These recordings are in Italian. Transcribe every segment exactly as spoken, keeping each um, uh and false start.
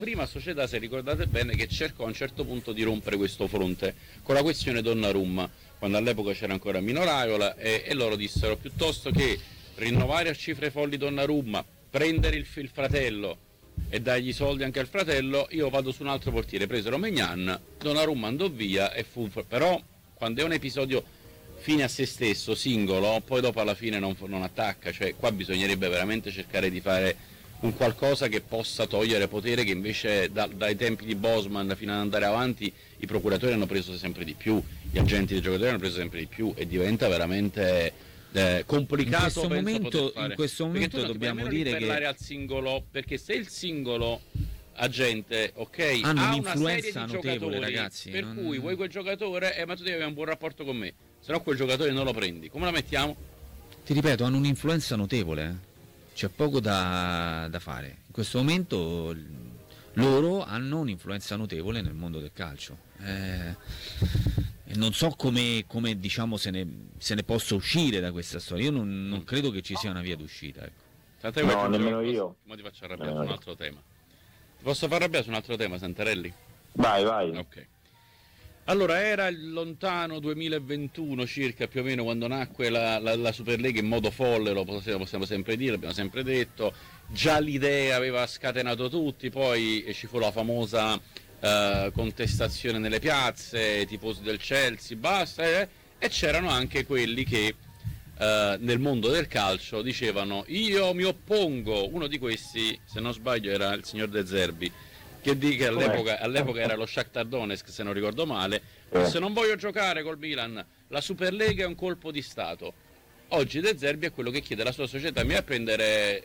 prima società, se ricordate bene, che cercò a un certo punto di rompere questo fronte con la questione Donnarumma, quando all'epoca c'era ancora Mino Raiola, e, e loro dissero: piuttosto che rinnovare a cifre folli Donnarumma, prendere il, il fratello e dargli soldi anche al fratello, io vado su un altro portiere. Presero Maignan, Donnarumma andò via e fu... però quando è un episodio fine a se stesso, singolo, poi dopo alla fine non, non attacca, cioè qua bisognerebbe veramente cercare di fare un qualcosa che possa togliere potere, che invece da, dai tempi di Bosman fino ad andare avanti i procuratori hanno preso sempre di più, gli agenti dei giocatori hanno preso sempre di più, e diventa veramente eh, complicato. In questo momento, in questo momento dobbiamo dire che al singolo, perché se il singolo agente, ok, hanno ha un'influenza una serie di notevole, giocatori, ragazzi, per non... cui vuoi quel giocatore, eh, ma tu devi avere un buon rapporto con me, se no quel giocatore non lo prendi, come la mettiamo? Ti ripeto, hanno un'influenza notevole, eh? C'è poco da, da fare. In questo momento loro hanno un'influenza notevole nel mondo del calcio, eh, e non so come, come diciamo se ne, se ne possa uscire da questa storia. Io non, non credo che ci sia una via d'uscita, ecco. Tant'è no, nemmeno io. Ma ti faccio arrabbiare su un altro tema. Ti posso far arrabbiare su un altro tema, Santarelli? Vai, vai. Ok. Allora, era il lontano duemilaventuno circa, più o meno, quando nacque la, la, la Superlega in modo folle, lo possiamo, possiamo sempre dire, l'abbiamo sempre detto. Già l'idea aveva scatenato tutti, poi ci fu la famosa eh, contestazione nelle piazze, tifosi del Chelsea, basta, eh, e c'erano anche quelli che eh, nel mondo del calcio dicevano: io mi oppongo. Uno di questi, se non sbaglio, era il signor De Zerbi, che, di, che all'epoca, all'epoca era lo Shakhtar Donetsk, se non ricordo male, eh. se non voglio giocare col Milan, la Superlega è un colpo di Stato. Oggi De Zerbi è quello che chiede alla sua società: mi va a prendere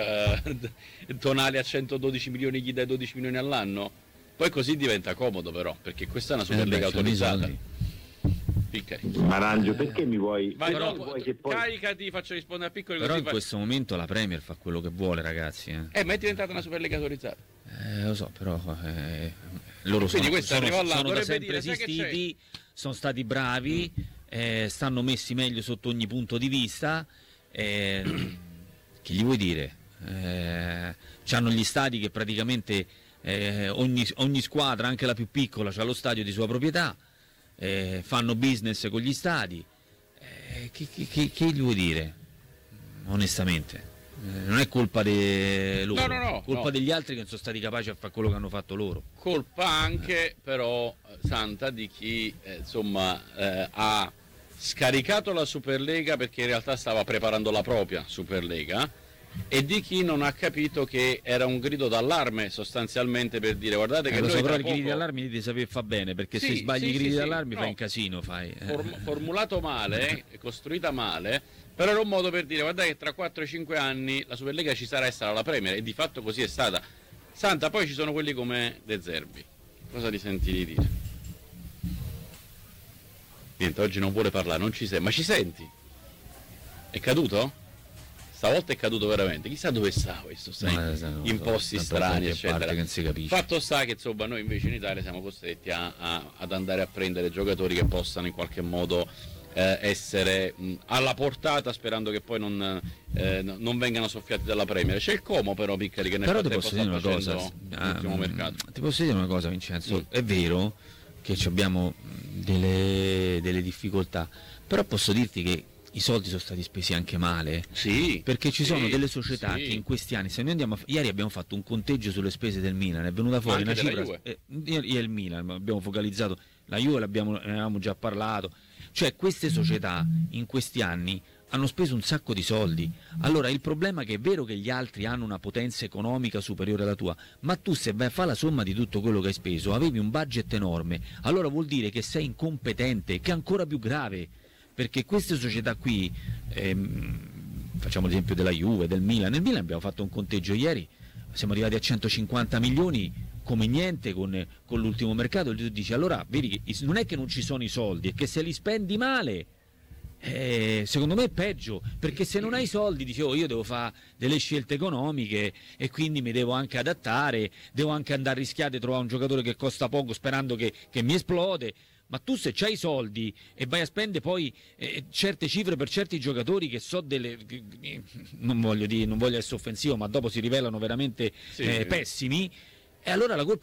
eh, Tonali a centododici milioni, gli dai dodici milioni all'anno? Poi così diventa comodo, però, perché questa è una Superlega eh beh, autorizzata. Piccari. Marangio, perché mi vuoi? Vai, però, no, vuoi che poi... caricati, faccio rispondere a Piccoli. Però così in fa... questo momento la Premier fa quello che vuole, ragazzi. Eh, eh ma è diventata una Superlega autorizzata. Eh, lo so, però eh, loro quindi sono, sono, sono, sono da sempre dire, esistiti, sono stati bravi, eh, stanno messi meglio sotto ogni punto di vista. Eh, che gli vuoi dire? Eh, c'hanno gli stadi che praticamente eh, ogni, ogni squadra, anche la più piccola, ha lo stadio di sua proprietà, eh, fanno business con gli stadi. Eh, che, che, che gli vuoi dire? Onestamente. Non è colpa di loro, no, no, no, colpa no. degli altri che non sono stati capaci a fare quello che hanno fatto loro. Colpa anche, eh. però, Santa, di chi eh, insomma eh, ha scaricato la Superlega perché in realtà stava preparando la propria Superlega, e di chi non ha capito che era un grido d'allarme sostanzialmente, per dire: guardate che eh, noi so, tra però poco... i gridi d'allarme li devi sapere fa bene, perché sì, se sbagli sì, i gridi sì, d'allarme sì, fai no. un casino, fai. Form- formulato male, costruita male, però era un modo per dire: guardate che tra quattro cinque anni la Superlega ci sarà e sarà la Premier, e di fatto così è stata. Santa, poi ci sono quelli come De Zerbi, cosa ti senti di dire? Niente, oggi non vuole parlare, non ci sei, ma ci senti? È caduto? Stavolta è caduto veramente, chissà dove sta questo, sai, no, in posti strani, eccetera. Che non si capisce. Fatto sta che insomma noi invece in Italia siamo costretti a, a, ad andare a prendere giocatori che possano in qualche modo eh, essere mh, alla portata, sperando che poi non, eh, non vengano soffiati dalla Premier. C'è il Como però, Piccari, che nel però ti frattempo posso sta dire una facendo cosa, l'ultimo um, mercato. Ti posso dire una cosa, Vincenzo, mm. è vero che abbiamo delle, delle difficoltà, però posso dirti che i soldi sono stati spesi anche male, sì, perché ci sì, sono delle società sì. che in questi anni, se noi andiamo a, ieri abbiamo fatto un conteggio sulle spese del Milan, è venuta fuori una cifra, eh, io e il Milan abbiamo focalizzato, la Juve l'abbiamo, ne avevamo già parlato, cioè queste società in questi anni hanno speso un sacco di soldi. Allora il problema è che è vero che gli altri hanno una potenza economica superiore alla tua, ma tu se vai a fare la somma di tutto quello che hai speso, avevi un budget enorme, allora vuol dire che sei incompetente, che è ancora più grave. Perché queste società qui, ehm, facciamo l'esempio della Juve, del Milan, nel Milan abbiamo fatto un conteggio ieri, siamo arrivati a centocinquanta milioni come niente con, con l'ultimo mercato, e tu dici allora vedi che non è che non ci sono i soldi, è che se li spendi male, eh, secondo me è peggio, perché se non hai i soldi dici oh, io devo fare delle scelte economiche e quindi mi devo anche adattare, devo anche andare a rischiare di trovare un giocatore che costa poco sperando che, che mi esplode. Ma tu se c'hai i soldi e vai a spendere poi eh, certe cifre per certi giocatori che so delle, non voglio dire, non voglio essere offensivo, ma dopo si rivelano veramente sì, eh, pessimi, E allora la colpa